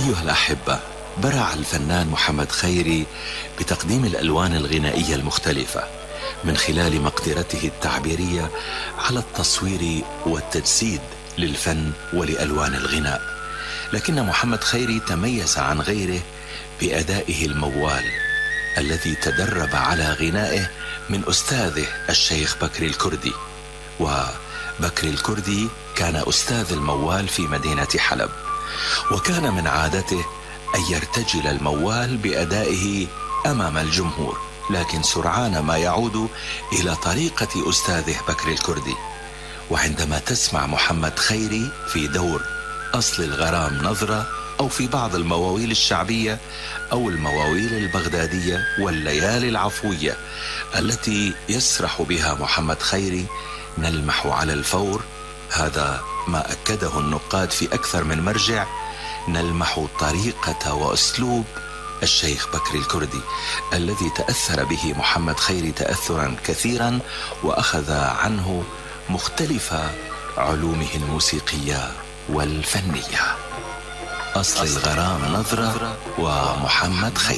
أيها الأحبة، برع الفنان محمد خيري بتقديم الألوان الغنائية المختلفة من خلال مقدرته التعبيرية على التصوير والتجسيد للفن ولألوان الغناء. لكن محمد خيري تميز عن غيره بأدائه الموال الذي تدرب على غنائه من أستاذه الشيخ بكري الكردي. وبكري الكردي كان أستاذ الموال في مدينة حلب، وكان من عادته أن يرتجل الموال بأدائه أمام الجمهور، لكن سرعان ما يعود إلى طريقة أستاذه بكري الكردي. وعندما تسمع محمد خيري في دور أصل الغرام نظرة، أو في بعض المواويل الشعبية أو المواويل البغدادية والليالي العفوية التي يسرح بها محمد خيري، نلمح على الفور، هذا ما أكده النقاد في أكثر من مرجع، نلمح طريقة وأسلوب الشيخ بكري الكردي الذي تأثر به محمد خيري تأثرا كثيرا، وأخذ عنه مختلف علومه الموسيقية والفنية. أصل الغرام نظرة ومحمد خيري.